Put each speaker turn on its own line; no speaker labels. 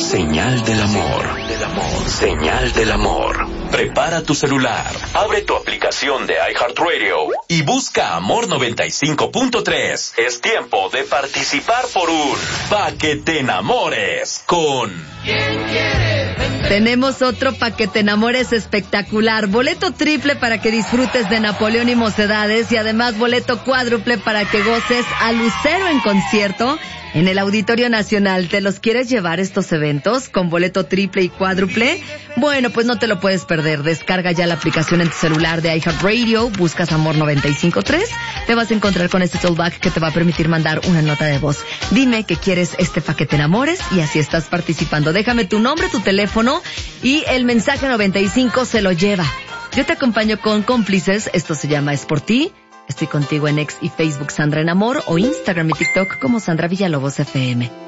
Señal del amor. Señal del amor. Prepara tu celular, abre tu aplicación de iHeartRadio y busca Amor 95.3. Es tiempo de participar por un Pa' que te enamores con...
¿Quién quiere vender?
Tenemos otro Pa' que te enamores espectacular. Boleto triple para que disfrutes de Napoleón y Mocedades y además boleto cuádruple para que goces a Lucero en concierto en el Auditorio Nacional. ¿Te los quieres llevar estos eventos con boleto triple y cuádruple? Bueno, pues no te lo puedes perder. Descarga ya la aplicación en tu celular de iHeartRadio, buscas Amor 95.3, te vas a encontrar con este tollback que te va a permitir mandar una nota de voz. Dime que quieres Pa' que te enamores y así estás participando. Déjame tu nombre, tu teléfono y el mensaje 95 se lo lleva. Yo te acompaño con cómplices. Esto se llama Es por ti. Estoy contigo en X y Facebook Sandra en Amor o Instagram y TikTok como Sandra Villalobos FM.